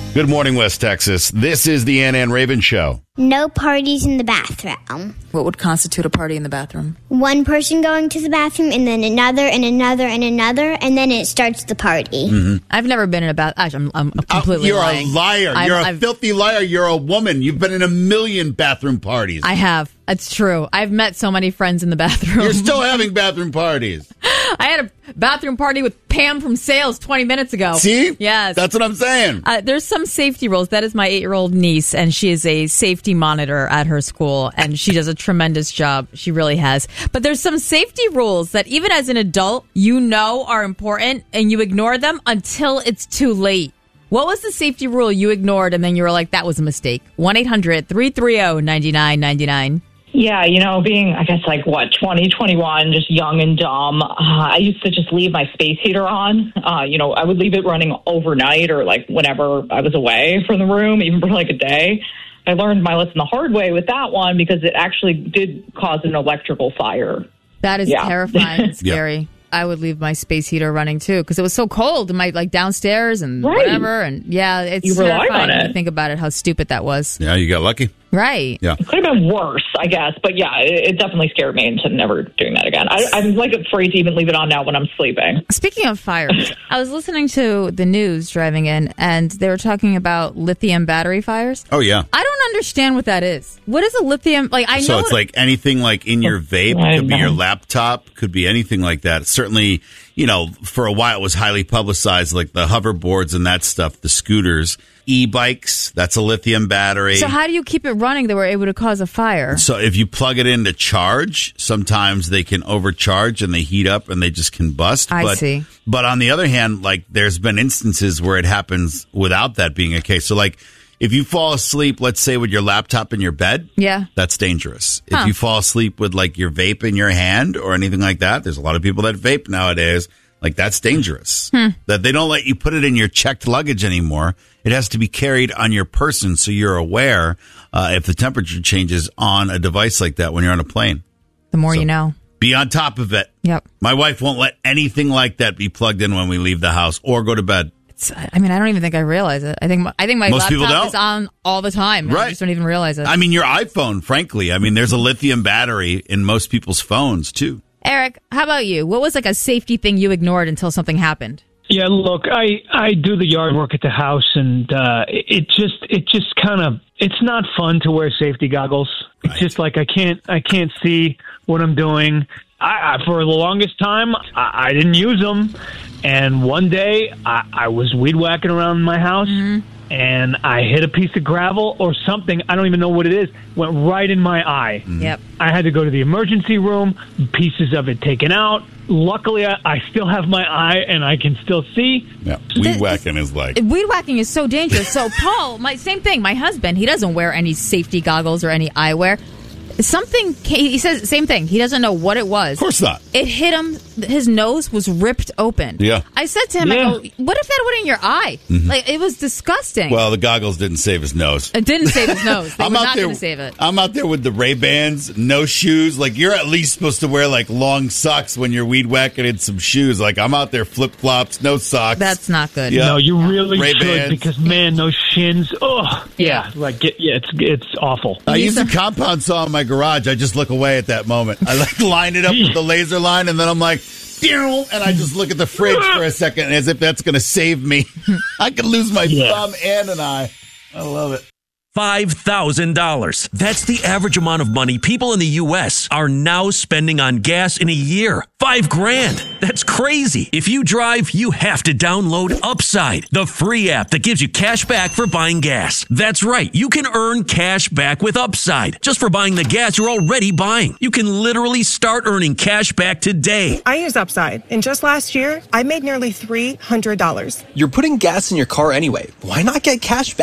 Good morning, West Texas. This is the Ann Raven Show. No parties in the bathroom. What would constitute a party in the bathroom? One person going to the bathroom, and then another, and another, and another, and then it starts the party. Mm-hmm. I've never been in a bathroom. I'm completely lying. You're a liar. You're a filthy liar. You're a woman. You've been in a million bathroom parties. I have. It's true. I've met so many friends in the bathroom. You're still having bathroom parties. I had a bathroom party with Pam from sales 20 minutes ago. See? Yes. That's what I'm saying. There's some safety rules. That is my 8-year-old niece, and she is a safety monitor at her school, and she does a tremendous job. She really has. But there's some safety rules that even as an adult, you know are important, and you ignore them until it's too late. What was the safety rule you ignored, and then you were like, that was a mistake? 1-800-330-9999. Yeah, being, I guess, 20, 21, just young and dumb, I used to just leave my space heater on. I would leave it running overnight or, whenever I was away from the room, even for, a day. I learned my lesson the hard way with that one because it actually did cause an electrical fire. That is terrifying and scary. Yep. I would leave my space heater running, too, because it was so cold in my, downstairs and whatever. And, it's terrifying when you think about it, how stupid that was. Yeah, you got lucky. Right. Yeah. It could have been worse, I guess. But, it definitely scared me into never doing that again. I'm, afraid to even leave it on now when I'm sleeping. Speaking of fires, I was listening to the news driving in, and they were talking about lithium battery fires. Oh, yeah. I don't understand what that is. What is a lithium? I know. So it's anything in your vape. Could be your laptop. Could be anything like that. Certainly, for a while it was highly publicized, the hoverboards and that stuff, the scooters. E-bikes, that's a lithium battery. So how do you keep it running that we're able to cause a fire? So if you plug it in to charge, sometimes they can overcharge and they heat up and they just combust. I see. But on the other hand, there's been instances where it happens without that being a case. So if you fall asleep, let's say with your laptop in your bed, that's dangerous. If you fall asleep with your vape in your hand or anything like that, there's a lot of people that vape nowadays. That's dangerous. That they don't let you put it in your checked luggage anymore. It has to be carried on your person so you're aware if the temperature changes on a device like that when you're on a plane. The more you know. Be on top of it. Yep. My wife won't let anything like that be plugged in when we leave the house or go to bed. I don't even think I realize it. I think my Most laptop is on all the time. Right. I just don't even realize it. I mean, your iPhone, frankly. There's a lithium battery in most people's phones, too. Eric, how about you? What was a safety thing you ignored until something happened? Yeah, look, I do the yard work at the house, and it just kind of, it's not fun to wear safety goggles. Right. It's just I can't see what I'm doing. For the longest time, I didn't use them, and one day I was weed whacking around my house, and I hit a piece of gravel or something. I don't even know what it is. Went right in my eye. Yep. I had to go to the emergency room, pieces of it taken out. Luckily, I still have my eye, and I can still see. Yeah, weed whacking is Weed whacking is so dangerous. So, Paul, same thing. My husband, he doesn't wear any safety goggles or any eyewear. He says the same thing. He doesn't know what it was. Of course not. It hit him. His nose was ripped open. Yeah. I said to him, I go, what if that went in your eye? It was disgusting. Well, the goggles didn't save his nose. It didn't save his nose. They were not going to save it. I'm out there with the Ray-Bans, no shoes. You're at least supposed to wear, long socks when you're weed whacking and some shoes. I'm out there flip-flops, no socks. That's not good. Yeah. No, you really Ray-Bans. should because, man, those shins, it's awful. I use a compound saw in my garage. I just look away at that moment. I line it up with the laser line, and then I'm like, and I just look at the fridge for a second as if that's going to save me. I could lose my thumb and an eye. I love it. $5,000. That's the average amount of money people in the U.S. are now spending on gas in a year. $5,000. That's crazy. If you drive, you have to download Upside, the free app that gives you cash back for buying gas. That's right. You can earn cash back with Upside just for buying the gas you're already buying. You can literally start earning cash back today. I use Upside, and just last year, I made nearly $300. You're putting gas in your car anyway. Why not get cash back?